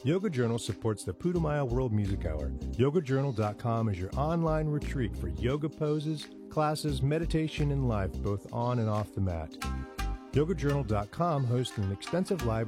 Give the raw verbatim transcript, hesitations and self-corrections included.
Yoga Journal supports the Putumayo World Music Hour. yoga journal dot com is your online retreat for yoga poses, classes, meditation, and life, both on and off the mat. yoga journal dot com hosts an extensive library